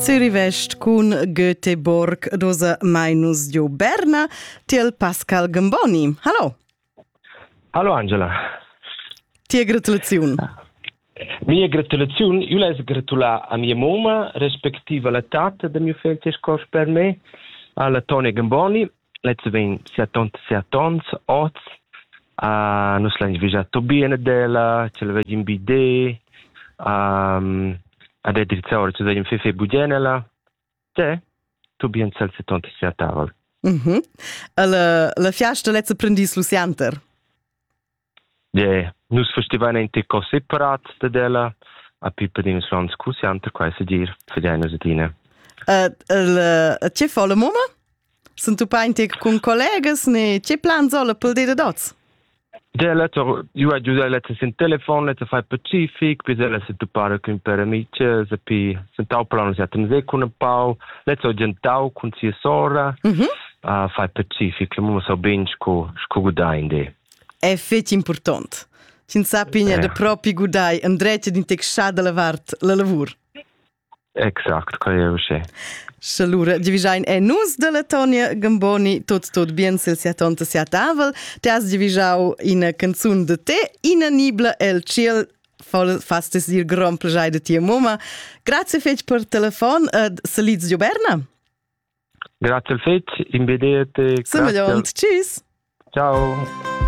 Zürich con Göteborg, dosa mainus dio Berna, tiel Pascal Gamboni. Hallo. Hallo Angela. Tia gratulazione. Mia gratulazione, io les gratula a mia mamma, respektive la tata de mio figlio che scors per me, alla Tonia Gamboni, let's ven 77 ans, oz, nus l'hanno visato bene della, ce l'aveva in bidè, ad edrizzare ci sono fefe bugenela, tu bien sal 77 tavola. La fiasta let's prendis Lucianter. Nus festivano in teco separat da della, a pipa di nus lans Lucianter, qua se gir, fediano sedina. C'è fa la mamma? Sunt tu pa in teco con collegas, ne c'è plan zola pel de dots? Io aggiungo le in telefono, le fai pacific, poi le se tu parli con per amici, se poi sentau plano si attenze con un pau, le so gentau con sia sora, fai pacific, le mamma so ben sco gudai de. È fetch important. Cin sapigna de propi gudai, andrece din tec schada lavart la lavur. Exact, ca eu sche. Shalura, divisain è nus de la Tonia Gamboni, tot bien sil sia tonta sia tavel, te has divisau in canzun de te, inanibla el ciel, fastes dir gran plajai de tia mama. Grazie fetch per telefon, saliz dio Berna. Grazie al fetch, in vedete. Samagliont, tschüss. Ciao.